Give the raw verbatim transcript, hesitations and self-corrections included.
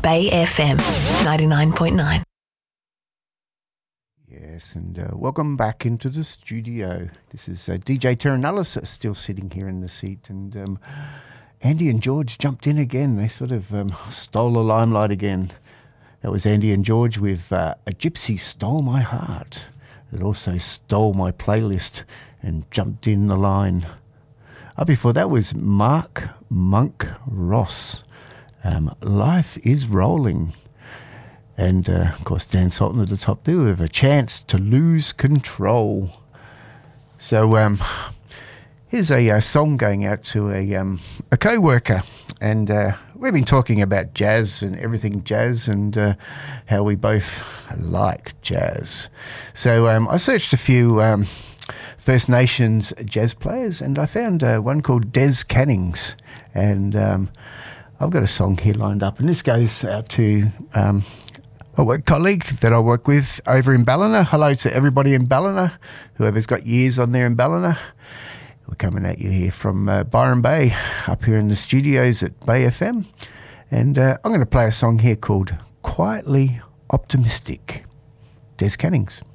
Bay F M ninety-nine point nine. Yes, and uh, welcome back into the studio. This is uh, D J Terranellis still sitting here in the seat, and um, Andy and George jumped in again. They sort of um, stole the limelight again. That was Andy and George with uh, A Gypsy Stole My Heart. It also stole my playlist and jumped in the line. Up before that was Mark Monk Ross. Um, Life is Rolling. And, uh, of course, Dan Sultan at the top there with A Chance to Lose Control. So um, here's a uh, song going out to a um, a co-worker. And uh, we've been talking about jazz and everything jazz and uh, how we both like jazz. So um, I searched a few um, First Nations jazz players, and I found uh, one called Des Cannings. And um, I've got a song here lined up, and this goes out to... Um, a work colleague that I work with over in Ballina. Hello to everybody in Ballina, whoever's got years on there in Ballina. We're coming at you here from uh, Byron Bay, up here in the studios at Bay F M. And uh, I'm going to play a song here called Quietly Optimistic. Des Cannings.